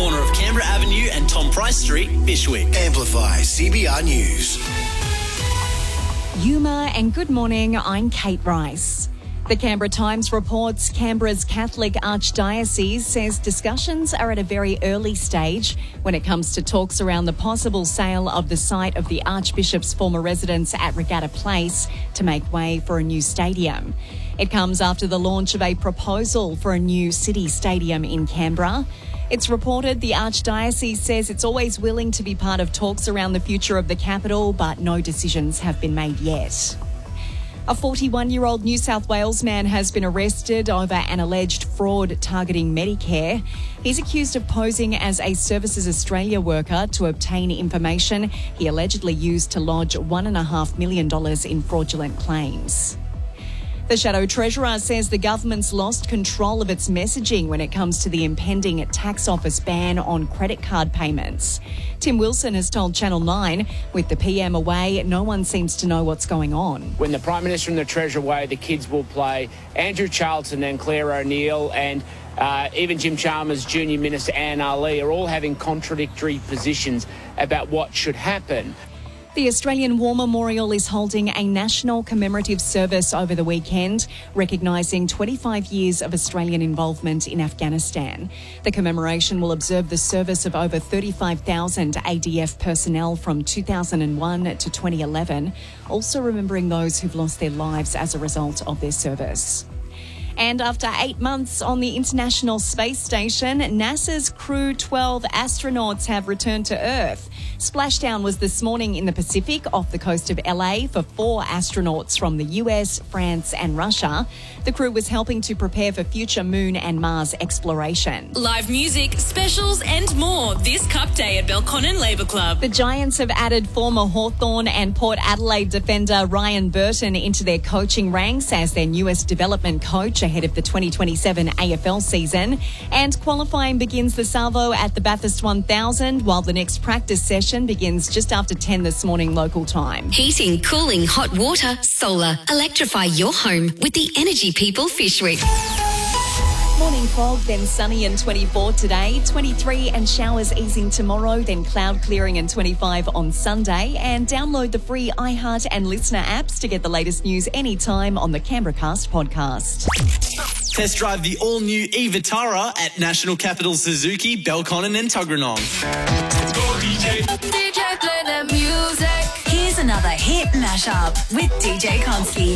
corner of Canberra Avenue and Tom Price Street, Bishwick. Amplify CBR News. Yuma and good morning, I'm Kate Rice. The Canberra Times reports Canberra's Catholic Archdiocese says discussions are at a very early stage when it comes to talks around the possible sale of the site of the Archbishop's former residence at Regatta Place to make way for a new stadium. It comes after the launch of a proposal for a new city stadium in Canberra. It's reported the Archdiocese says it's always willing to be part of talks around the future of the capital, but no decisions have been made yet. A 41-year-old New South Wales man has been arrested over an alleged fraud targeting Medicare. He's accused of posing as a Services Australia worker to obtain information he allegedly used to lodge $1.5 million in fraudulent claims. The Shadow Treasurer says the government's lost control of its messaging when it comes to the impending tax office ban on credit card payments. Tim Wilson has told Channel 9, with the PM away, no one seems to know what's going on. When the Prime Minister and the Treasurer away, the kids will play. Andrew Charlton and Claire O'Neill and even Jim Chalmers, Junior Minister Anne Ali are all having contradictory positions about what should happen. The Australian War Memorial is holding a national commemorative service over the weekend, recognising 25 years of Australian involvement in Afghanistan. The commemoration will observe the service of over 35,000 ADF personnel from 2001 to 2011, also remembering those who've lost their lives as a result of their service. And after 8 months on the International Space Station, NASA's Crew 12 astronauts have returned to Earth. Splashdown was this morning in the Pacific off the coast of LA for 4 astronauts from the US, France and Russia. The crew was helping to prepare for future Moon and Mars exploration. Live music, specials and more this Cup Day at Belconnen Labour Club. The Giants have added former Hawthorn and Port Adelaide defender Ryan Burton into their coaching ranks as their newest development coach ahead of the 2027 AFL season. And qualifying begins this Salvo at the Bathurst 1000, while the next practice session begins just after 10 this morning local time. Heating, cooling, hot water, solar. Electrify your home with the Energy People Fishwick. Morning fog, then sunny and 24 today, 23 and showers easing tomorrow, then cloud clearing and 25 on Sunday. And download the free iHeart and Listener apps to get the latest news anytime on the Canberra Cast podcast. Test drive the all-new e-Vitara at National Capital Suzuki, Belconnen and Tuggeranong. DJ play the music. Here's another hit mashup with DJ Konski.